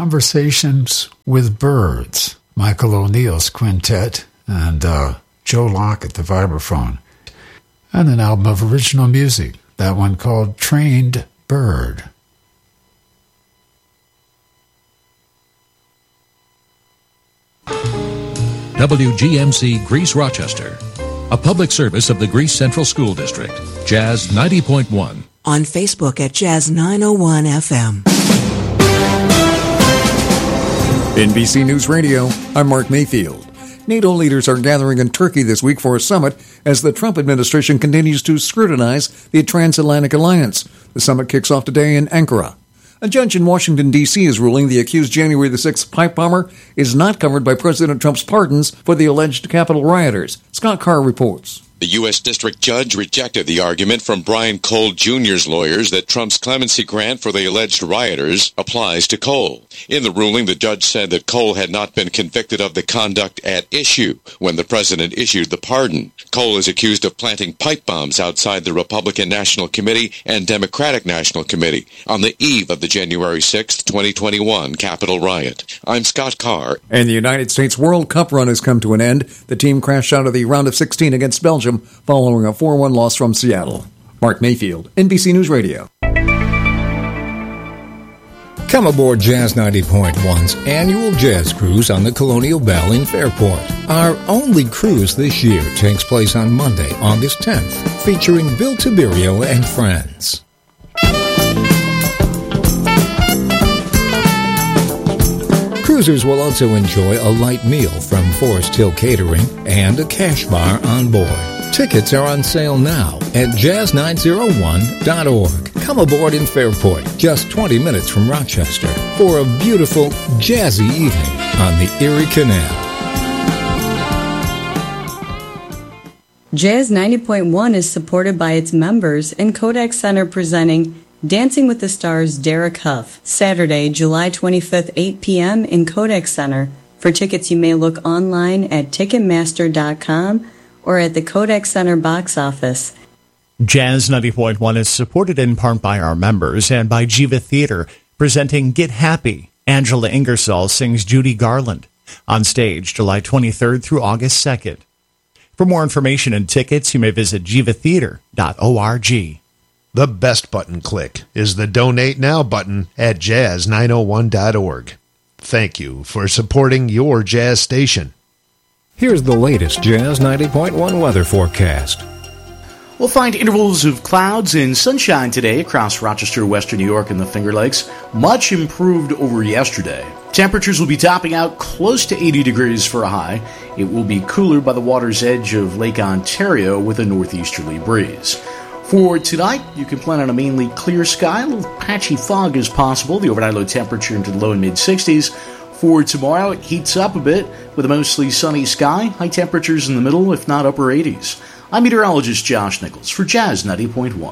Conversations with Birds, Michael O'Neill's quintet, and Joe Locke at the vibraphone. And an album of original music, that one called Trained Bird. WGMC Greece Rochester, a public service of the Greece Central School District, Jazz 90.1. On Facebook at Jazz 901 FM. NBC News Radio, I'm Mark Mayfield. NATO leaders are gathering in Turkey this week for a summit as the Trump administration continues to scrutinize the transatlantic alliance. The summit kicks off today in Ankara. A judge in Washington, D.C. is ruling the accused January the 6th pipe bomber is not covered by President Trump's pardons for the alleged Capitol rioters. Scott Carr reports. The U.S. District Judge rejected the argument from Brian Cole Jr.'s lawyers that Trump's clemency grant for the alleged rioters applies to Cole. In the ruling, the judge said that Cole had not been convicted of the conduct at issue when the president issued the pardon. Cole is accused of planting pipe bombs outside the Republican National Committee and Democratic National Committee on the eve of the January 6, 2021 Capitol riot. I'm Scott Carr. And the United States World Cup run has come to an end. The team crashed out of the round of 16 against Belgium following a 4-1 loss from Seattle. Mark Mayfield, NBC News Radio. Come aboard Jazz 90.1's annual jazz cruise on the Colonial Belle in Fairport. Our only cruise this year takes place on Monday, August 10th, featuring Bill Tiberio and friends. Cruisers will also enjoy a light meal from Forest Hill Catering and a cash bar on board. Tickets are on sale now at jazz901.org. Come aboard in Fairport, just 20 minutes from Rochester, for a beautiful, jazzy evening on the Erie Canal. Jazz 90.1 is supported by its members and Kodak Center presenting Dancing with the Stars Derek Huff, Saturday, July 25th, 8 p.m. in Kodak Center. For tickets, you may look online at Ticketmaster.com or at the Kodak Center box office. Jazz 90.1 is supported in part by our members and by Jiva Theater, presenting Get Happy. Angela Ingersoll sings Judy Garland. On stage, July 23rd through August 2nd. For more information and tickets, you may visit jivatheater.org. The best button click is the Donate Now button at jazz901.org. Thank you for supporting your jazz station. Here's the latest Jazz 90.1 weather forecast. We'll find intervals of clouds and sunshine today across Rochester, Western New York, and the Finger Lakes. Much improved over yesterday. Temperatures will be topping out close to 80 degrees for a high. It will be cooler by the water's edge of Lake Ontario with a northeasterly breeze. For tonight, you can plan on a mainly clear sky. A little patchy fog is possible. The overnight low temperature into the low and mid-60s. For tomorrow, it heats up a bit with a mostly sunny sky. High temperatures in the middle, if not upper 80s. I'm meteorologist Josh Nichols for Jazz 90.1.